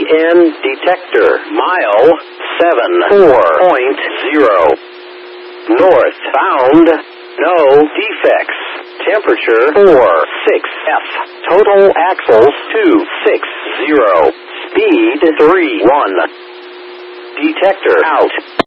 EN detector. Mile 74.0. Northbound. No defects. Temperature 46 F. Total axles 260. Speed 31. Detector out.